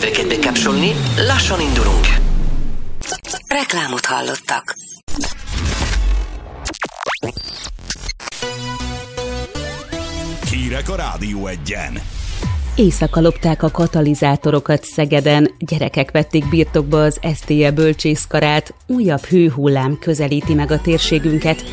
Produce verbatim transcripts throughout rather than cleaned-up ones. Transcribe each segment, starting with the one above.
Öveket bekapcsolni, lassan indulunk. Reklámot hallottak. Hírek a Rádió Egyen. Éjszaka lopták a katalizátorokat Szegeden, gyerekek vették birtokba az es té e bölcsészkarát, újabb hőhullám közelíti meg a térségünket.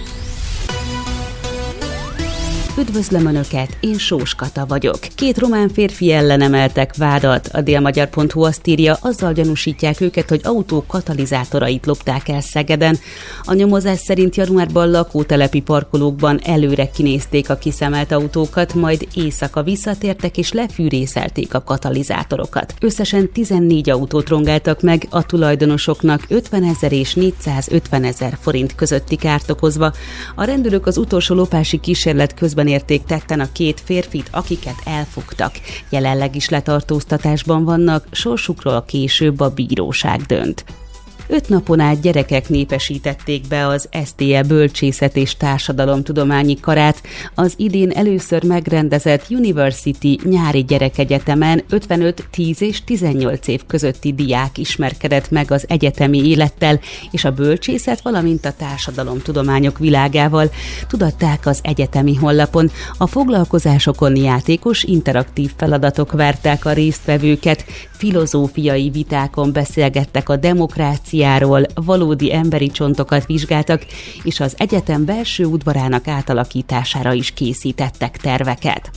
Üdvözlöm Önöket, én Sós Kata vagyok. Két román férfi ellen emeltek vádat. A délmagyar pont hu azt írja, azzal gyanúsítják őket, hogy autók katalizátorait lopták el Szegeden. A nyomozás szerint januárban lakótelepi parkolókban előre kinézték a kiszemelt autókat, majd éjszaka visszatértek és lefűrészelték a katalizátorokat. Összesen tizennégy autót rongáltak meg, a tulajdonosoknak ötvenezer és négyszázötvenezer forint közötti kárt okozva. A rendőrök az utolsó lopási kísérlet közben érték tetten a két férfit, akiket elfogtak. Jelenleg is letartóztatásban vannak, sorsukról később a bíróság dönt. Öt napon át gyerekek népesítették be az es té e Bölcsészet és Társadalomtudományi Karát. Az idén először megrendezett University nyári gyerekegyetemen ötvenöt, tíz és tizennyolc év közötti diák ismerkedett meg az egyetemi élettel és a bölcsészet, valamint a társadalomtudományok világával, tudatták az egyetemi honlapon. A foglalkozásokon játékos, interaktív feladatok várták a résztvevőket, filozófiai vitákon beszélgettek a demokráciáról, valódi emberi csontokat vizsgáltak, és az egyetem belső udvarának átalakítására is készítettek terveket.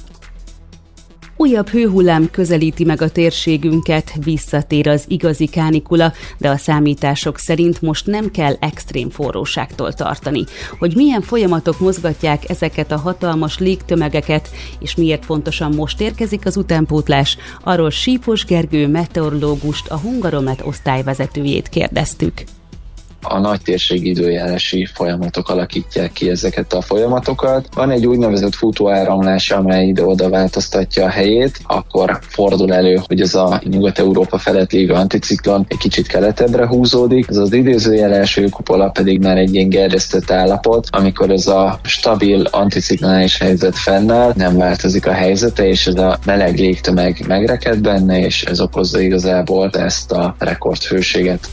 Újabb hőhullám közelíti meg a térségünket, visszatér az igazi kánikula, de a számítások szerint most nem kell extrém forróságtól tartani. Hogy milyen folyamatok mozgatják ezeket a hatalmas légtömegeket, és miért pontosan most érkezik az utánpótlás, arról Sípos Gergő meteorológust, a Hungaromet osztályvezetőjét kérdeztük. A nagy térségi időjárási folyamatok alakítják ki ezeket a folyamatokat. Van egy úgynevezett futóáramlás, amely ide-oda változtatja a helyét, akkor fordul elő, hogy ez a Nyugat-Európa felett lévő anticiklon egy kicsit keletebbre húzódik. Ez az időzőjárás hőkupola pedig már egy ilyen gerjesztett állapot, amikor ez a stabil anticiklonális helyzet fennáll, nem változik a helyzete, és ez a meleg légtömeg megreked benne, és ez okozza igazából ezt a rekordhőséget.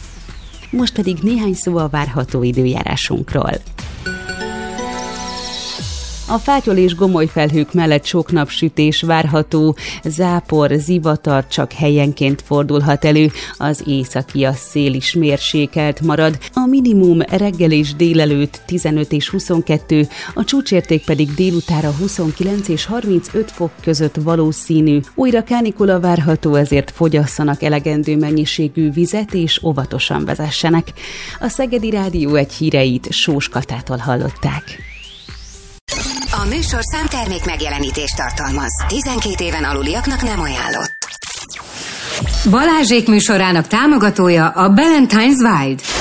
Most pedig néhány szó a várható időjárásunkról. A fátyol és gomoly felhők mellett sok napsütés várható, zápor, zivatar csak helyenként fordulhat elő, az északi a szél is mérsékelt marad, a minimum reggel és délelőtt tizenöt és huszonkettő, a csúcsérték pedig délutára huszonkilenc és harmincöt fok között valószínű. Újra kánikula várható, ezért fogyasszanak elegendő mennyiségű vizet és óvatosan vezessenek. A Szegedi Rádió Egy híreit Sós Katától hallották. A műsorszám termék megjelenítést tartalmaz. tizenkét éven aluliaknak nem ajánlott. Balázsék műsorának támogatója a Ballantine's Wild.